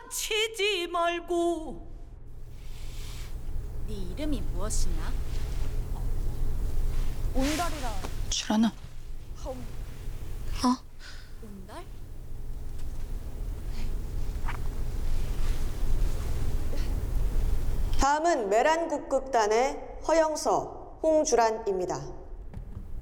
치지 말고. 네 이름이 무엇이냐? 온달이라. 출하나. 온달? 다음은 메란국극단의 허영서, 홍주란입니다.